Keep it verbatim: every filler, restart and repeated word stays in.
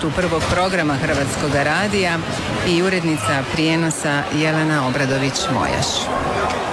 gostu prvog programa Hrvatskog radija i urednica prijenosa Jelena Obradović-Mojaš.